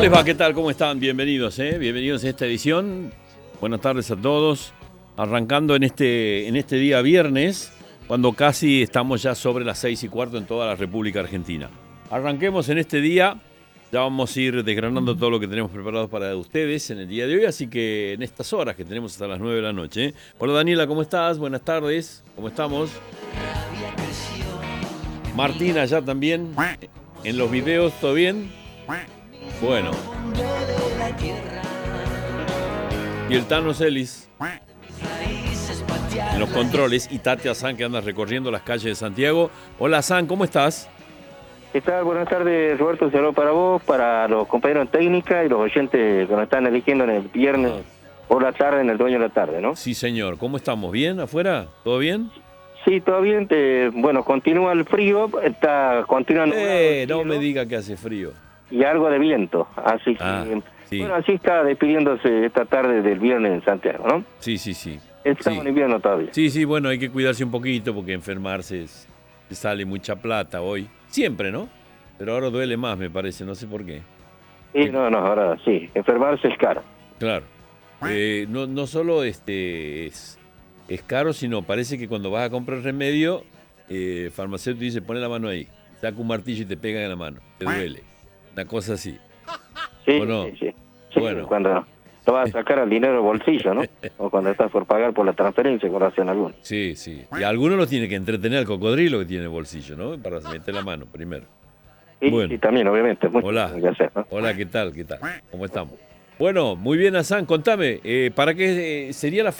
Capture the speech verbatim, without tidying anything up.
les va? ¿Qué tal? ¿Cómo están? Bienvenidos, ¿eh? Bienvenidos a esta edición. Buenas tardes a todos. Arrancando en este, en este día viernes, cuando casi estamos ya sobre las seis y cuarto en toda la República Argentina. Arranquemos en este día. Ya vamos a ir desgranando todo lo que tenemos preparado para ustedes en el día de hoy, así que en estas horas que tenemos hasta las nueve de la noche. ¿eh? Hola Daniela, ¿cómo estás? Buenas tardes. ¿Cómo estamos? Martina, ya también. En los videos, ¿todo bien? Bueno. Y el Tano Celis en los controles y Tatia San que anda recorriendo las calles de Santiago. Hola San, ¿cómo estás? ¿Qué tal? Buenas tardes, Roberto. Un saludo para vos, para los compañeros en técnica y los oyentes que nos están eligiendo en el viernes por la tarde, en el Dueño de la Tarde, ¿no? Sí, señor. ¿Cómo estamos? ¿Bien afuera? ¿Todo bien? Sí, todo bien. Eh, bueno, continúa el frío, está continuando. Eh, no me diga que hace frío. Y algo de viento, así que... Ah, sí. Bueno, así está despidiéndose esta tarde del viernes en Santiago, ¿no? Sí, sí, sí. Estamos sí. en invierno todavía. Sí, sí, bueno, hay que cuidarse un poquito porque enfermarse es, se sale mucha plata hoy. Siempre, ¿no? Pero ahora duele más, me parece, no sé por qué. Sí, no, no, ahora sí, enfermarse es caro. Claro. Eh, no, no solo este es, es caro, sino parece que cuando vas a comprar remedio, eh, el farmacéutico dice, pone la mano ahí, saca un martillo y te pega en la mano, te duele. Una cosa así. Sí, ¿O no? sí, sí. Sí, Bueno. Cuando te vas a sacar el dinero del bolsillo, ¿no? O cuando estás por pagar por la transferencia, con razón alguna. Sí, sí. Y a alguno lo tiene que entretener al cocodrilo que tiene el bolsillo, ¿no? Para meter la mano primero. Sí, Bueno. sí, también, obviamente. Mucho Hola. que hacer, ¿no? Hola, ¿qué tal? ¿Qué tal? ¿Cómo estamos? Bueno, muy bien, Hassan, contame, eh, ¿para qué eh, sería la